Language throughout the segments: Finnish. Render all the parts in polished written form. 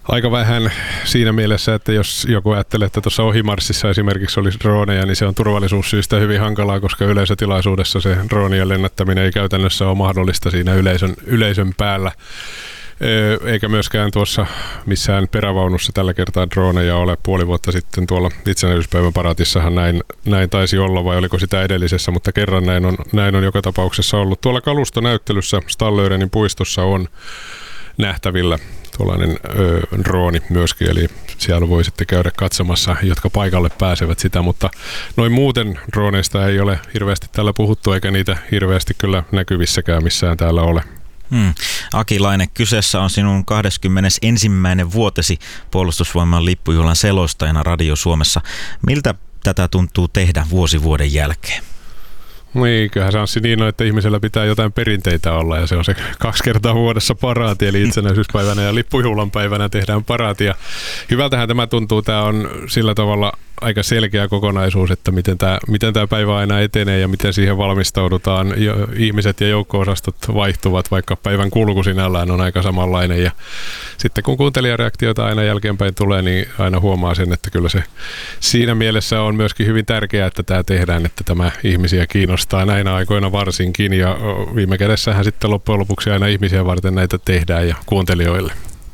Aika vähän siinä mielessä, että jos joku ajattelee, että tuossa ohimarssissa esimerkiksi olisi droneja, niin se on turvallisuussyistä hyvin hankalaa, koska yleisötilaisuudessa se dronien lennättäminen ei käytännössä ole mahdollista siinä yleisön päällä. Eikä myöskään tuossa missään perävaunussa tällä kertaa droneja ole. Puoli vuotta sitten tuolla itsenäisyyspäivän paraatissahan näin taisi olla, vai oliko sitä edellisessä, mutta kerran näin on joka tapauksessa ollut. Tuolla kalustonäyttelyssä Stallörenin puistossa on nähtävillä tuollainen drooni myöskin, eli siellä voi sitten käydä katsomassa, jotka paikalle pääsevät sitä, mutta noin muuten droneista ei ole hirveästi täällä puhuttu, eikä niitä hirveästi kyllä näkyvissäkään missään täällä ole. Aki Laine, kyseessä on sinun 21. vuotesi Puolustusvoiman lippujuhlan selostajana Radio Suomessa. Miltä tätä tuntuu tehdä vuoden jälkeen? Niin, kyllähän Anssi niin on, että ihmisellä pitää jotain perinteitä olla, ja se on se 2 kertaa vuodessa paraati, eli itsenäisyyspäivänä ja lippujuhlan päivänä tehdään paraati. Ja hyvältähän tämä tuntuu, tämä on sillä tavalla aika selkeä kokonaisuus, että miten tämä päivä aina etenee ja miten siihen valmistaudutaan. Ihmiset ja joukko-osastot vaihtuvat, vaikka päivän kulku sinällään on aika samanlainen. Ja sitten kun kuuntelijareaktioita aina jälkeenpäin tulee, niin aina huomaa sen, että kyllä se siinä mielessä on myöskin hyvin tärkeää, että tämä tehdään, että tämä ihmisiä kiinnostaa näinä aikoina varsinkin. Ja viime kädessähän sitten loppujen lopuksi aina ihmisiä varten näitä tehdään ja kuuntelijoille.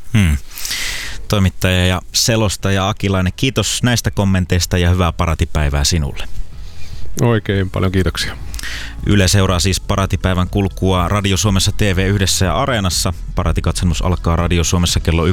Toimittaja ja selostaja Aki Laine, kiitos näistä kommenteista ja hyvää paraatipäivää sinulle. Oikein paljon kiitoksia. Yle seuraa siis paraatipäivän kulkua Radio Suomessa TV1 ja Areenassa. Paraatikatselmus alkaa Radio Suomessa kello 11.55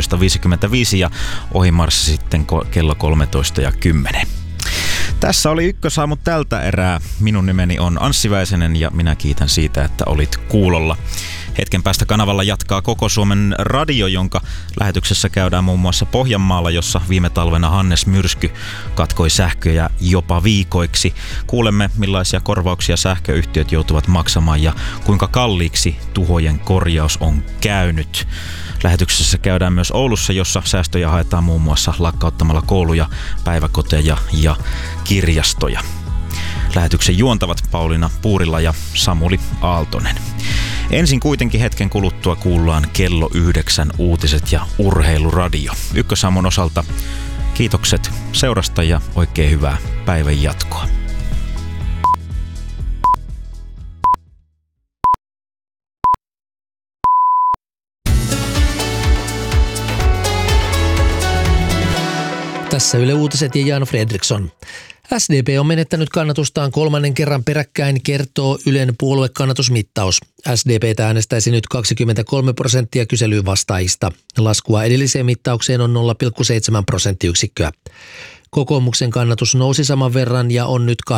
ja ohimarssi sitten kello 13.10. Tässä oli Ykkösaamu tältä erää. Minun nimeni on Anssi Väisänen ja minä kiitän siitä, että olit kuulolla. Hetken päästä kanavalla jatkaa Koko Suomen radio, jonka lähetyksessä käydään muun muassa Pohjanmaalla, jossa viime talvena Hannes myrsky katkoi sähköjä jopa viikoiksi. Kuulemme, millaisia korvauksia sähköyhtiöt joutuvat maksamaan ja kuinka kalliiksi tuhojen korjaus on käynyt. Lähetyksessä käydään myös Oulussa, jossa säästöjä haetaan muun muassa lakkauttamalla kouluja, päiväkoteja ja kirjastoja. Lähetyksen juontavat Pauliina Puurila ja Samuli Aaltonen. Ensin kuitenkin hetken kuluttua kuullaan kello 9 uutiset ja urheiluradio. Ykkösaamun osalta kiitokset seurasta ja oikein hyvää päivän jatkoa. Tässä Yle Uutiset ja Jan Fredriksson. SDP on menettänyt kannatustaan 3. kerran peräkkäin, kertoo Ylen puoluekannatusmittaus. SDP:tä äänestäisi nyt 23% kyselyyn vastaajista. Laskua edelliseen mittaukseen on 0,7 prosenttiyksikköä. Kokoomuksen kannatus nousi saman verran ja on nyt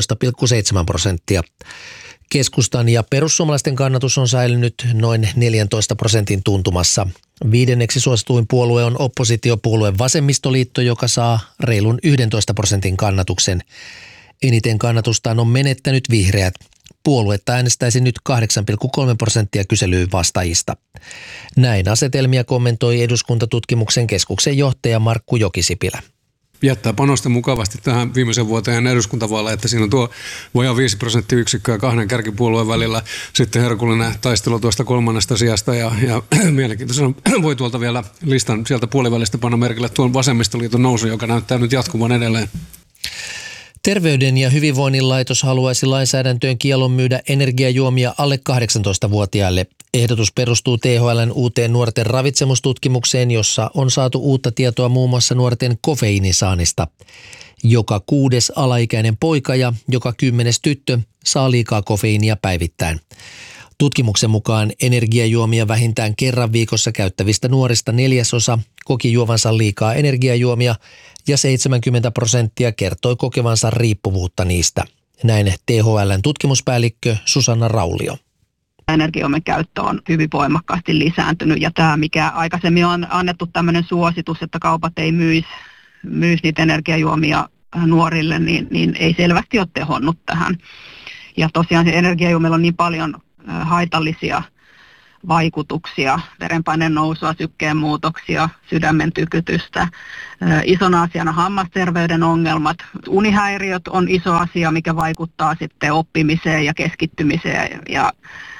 18,7%. Keskustan ja perussuomalaisten kannatus on säilynyt noin 14% tuntumassa. 5. suosituin puolue on oppositiopuolue Vasemmistoliitto, joka saa reilun 11% kannatuksen. Eniten kannatustaan on menettänyt vihreät. Puoluetta äänestäisi nyt 8,3% kyselyyn vastaajista. Näin asetelmia kommentoi Eduskuntatutkimuksen keskuksen johtaja Markku Jokisipilä. Jättää panosta mukavasti tähän viimeisen vuoteen eduskuntavaaleja, että siinä on tuo vajaa 5 prosenttiyksikköä 2 kärkipuolueen välillä. Sitten herkullinen taistelu tuosta 3. sijasta ja mielenkiintoisena voi tuolta vielä listan sieltä puolivälistä panna merkille tuon Vasemmistoliiton nousu, joka näyttää nyt jatkuvan edelleen. Terveyden ja hyvinvoinnin laitos haluaisi lainsäädäntöön kiellon myydä energiajuomia alle 18-vuotiaille. Ehdotus perustuu THL:n uuteen nuorten ravitsemustutkimukseen, jossa on saatu uutta tietoa muun muassa nuorten kofeiinisaannista. Joka 6. alaikäinen poika ja joka 10. tyttö saa liikaa kofeiinia päivittäin. Tutkimuksen mukaan energiajuomia vähintään kerran viikossa käyttävistä nuorista 1/4 koki juovansa liikaa energiajuomia ja 70% kertoi kokevansa riippuvuutta niistä. Näin THL:n tutkimuspäällikkö Susanna Raulio. Energiajuomien käyttö on hyvin voimakkaasti lisääntynyt ja tämä, mikä aikaisemmin on annettu tämmöinen suositus, että kaupat ei myisi niitä energiajuomia nuorille, niin ei selvästi ole tehonnut tähän. Ja tosiaan energiajuomilla on niin paljon haitallisia vaikutuksia, verenpaineen nousua, sykkeen muutoksia, sydämen tykytystä. Isona asiana hammasterveyden ongelmat. Unihäiriöt on iso asia, mikä vaikuttaa sitten oppimiseen ja keskittymiseen ja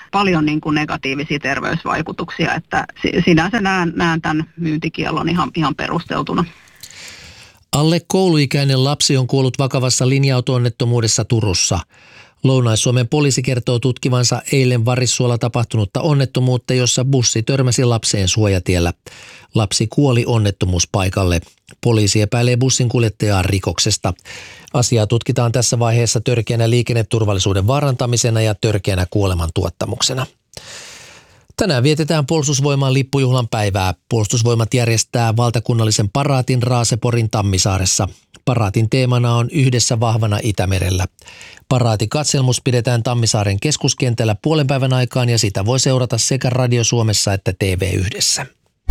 paljon niin kuin negatiivisia terveysvaikutuksia, että sinänsä näen tämän myyntikiellon ihan perusteltuna. Alle kouluikäinen lapsi on kuollut vakavassa linja-auto-onnettomuudessa Turussa. Lounais-Suomen poliisi kertoo tutkivansa eilen Varissuolla tapahtunutta onnettomuutta, jossa bussi törmäsi lapseen suojatiellä. Lapsi kuoli onnettomuuspaikalle. Poliisi epäilee bussin kuljettajaa rikoksesta. Asiaa tutkitaan tässä vaiheessa törkeänä liikenneturvallisuuden vaarantamisena ja törkeänä kuolemantuottamuksena. Tänään vietetään Puolustusvoiman lippujuhlan päivää. Puolustusvoimat järjestää valtakunnallisen paraatin Raaseporin Tammisaaressa. Paraatin teemana on Yhdessä vahvana Itämerellä. Paraatikatselmus pidetään Tammisaaren keskuskentällä puolen päivän aikaan ja sitä voi seurata sekä Radio Suomessa että TV1.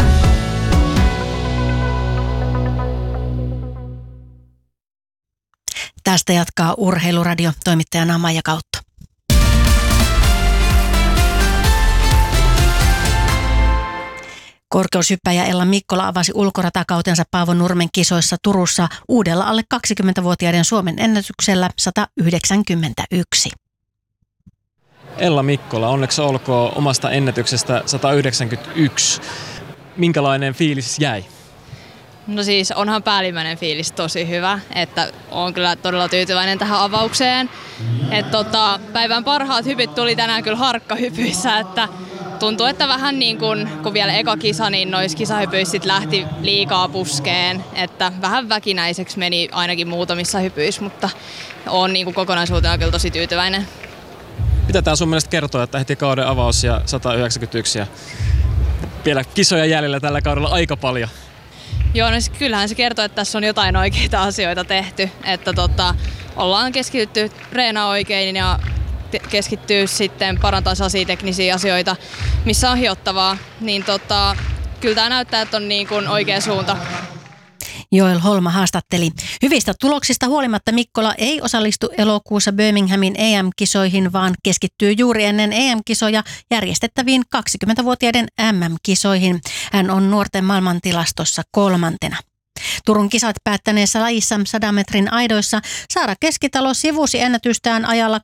Tästä jatkaa Urheiluradio, toimittajana Maija Kautto. Korkeushyppäjä Ella Mikkola avasi ulkoratakautensa Paavo Nurmen kisoissa Turussa uudella alle 20-vuotiaiden Suomen ennätyksellä 191. Ella Mikkola, onneksi olkoon omasta ennätyksestä 191. Minkälainen fiilis jäi? No siis onhan päällimmäinen fiilis tosi hyvä, että olen kyllä todella tyytyväinen tähän avaukseen. Päivän parhaat hypyt tuli tänään kyllä harkkahypyissä, että tuntuu, että vähän niin kuin kun vielä eka kisa, niin noissa kisahypyissä sit lähti liikaa puskeen, että vähän väkinäiseksi meni ainakin muutamissa hypyissä, mutta olen niin kuin kokonaisuutena kyllä tosi tyytyväinen. Mitä tämä sun mielestä kertoo, että heti kauden avaus ja 191 ja vielä kisoja jäljellä tällä kaudella aika paljon? Joo, no kyllähän se kertoo, että tässä on jotain oikeita asioita tehty, että ollaan keskitytty treenaa oikein ja keskittyy sitten parantaa sellaisia teknisiä asioita, missä on hiottavaa, niin kyllä tämä näyttää, että on niin kuin oikea suunta. Joel Holma haastatteli. Hyvistä tuloksista huolimatta Mikkola ei osallistu elokuussa Birminghamin EM-kisoihin, vaan keskittyy juuri ennen EM-kisoja järjestettäviin 20-vuotiaiden MM-kisoihin. Hän on nuorten maailmantilastossa 3. Turun kisat päättäneessä lajissa 100 metrin aidoissa Saara Keskitalo sivusi ennätystään ajalla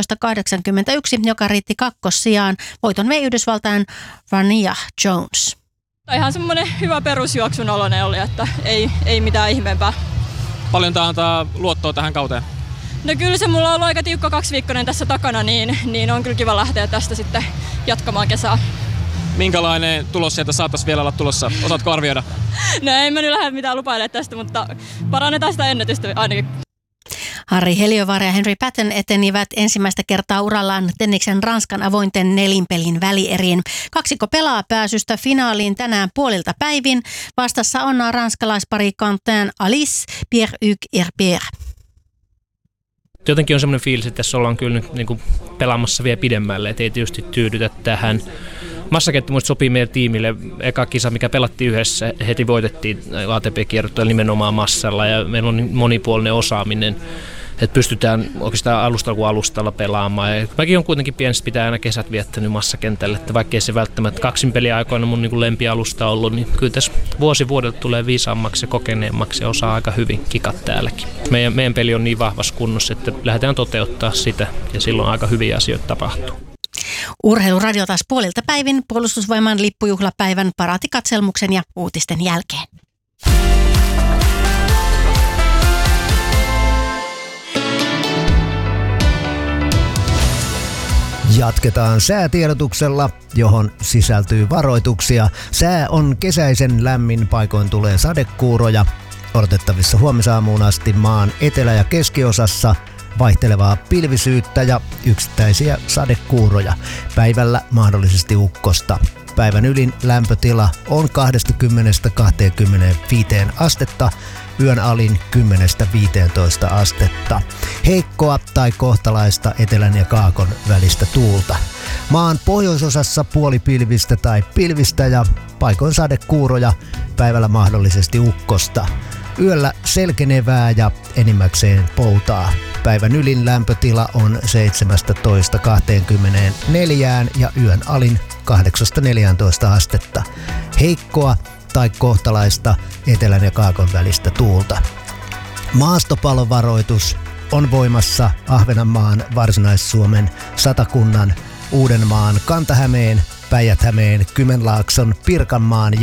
12.81, joka riitti kakkossijaan. Voiton vei Yhdysvaltain Rania Jones. Ihan semmoinen hyvä perusjuoksun oloinen oli, että ei mitään ihmeempää. Paljon tämä antaa luottoa tähän kauteen? No kyllä se mulla on ollut aika tiukka 2-viikkoinen tässä takana, niin on kyllä kiva lähteä tästä sitten jatkamaan kesää. Minkälainen tulos sieltä saattaisi vielä olla tulossa? Osaatko arvioida? No ei mä nyt lähde mitään lupailemaan tästä, mutta parannetaan sitä ennätystä ainakin. Harri Heliövaara ja Henry Patton etenivät ensimmäistä kertaa urallaan tenniksen Ranskan avointen nelinpelin välieriin. Kaksikko pelaa pääsystä finaaliin tänään puolilta päivin. Vastassa on ranskalaispari Quentin Alice, Pierre-Hugues Herbert. Jotenkin on semmoinen fiilis, että tässä ollaan kyllä nyt niin kuin pelaamassa vielä pidemmälle, et ei tietysti tyydytä tähän. Massakenttä muista sopii meidän tiimille. Eka kisa, mikä pelattiin yhdessä, heti voitettiin ATP-kierrottelu nimenomaan massalla ja meillä on monipuolinen osaaminen, että pystytään oikeastaan alustalla kuin alustalla pelaamaan. Ja mäkin on kuitenkin pienestä pitää aina kesät viettänyt massakentälle, että vaikkei se välttämättä kaksinpeliaikoina mun niin lempialusta ollut, niin kyllä tässä vuosi vuodelta tulee viisaammaksi ja kokeneemmaksi ja osaa aika hyvin kikat täälläkin. Meidän peli on niin vahvassa kunnossa, että lähdetään toteuttaa sitä ja silloin aika hyviä asioita tapahtuu. Urheiluradio taas puolilta päivin Puolustusvoiman lippujuhlapäivän paraatikatselmuksen ja uutisten jälkeen. Jatketaan säätiedotuksella, johon sisältyy varoituksia. Sää on kesäisen lämmin, paikoin tulee sadekuuroja. Odotettavissa huomisaamuun asti maan etelä- ja keskiosassa vaihtelevaa pilvisyyttä ja yksittäisiä sadekuuroja. Päivällä mahdollisesti ukkosta. Päivän ylin lämpötila on 20–25 astetta, yön alin 10–15 astetta. Heikkoa tai kohtalaista etelän ja kaakon välistä tuulta. Maan pohjoisosassa puolipilvistä tai pilvistä ja paikoin sadekuuroja, päivällä mahdollisesti ukkosta. Yöllä selkenevää ja enimmäkseen poutaa. Päivän ylin lämpötila on 17–24 ja yön alin 8–14 astetta. Heikkoa tai kohtalaista etelän ja kaakon välistä tuulta. Maastopalovaroitus on voimassa Ahvenanmaan, Varsinais-Suomen, Satakunnan, Uudenmaan, Kanta-Hämeen, Päijät-Hämeen, Kymenlaakson, Pirkanmaan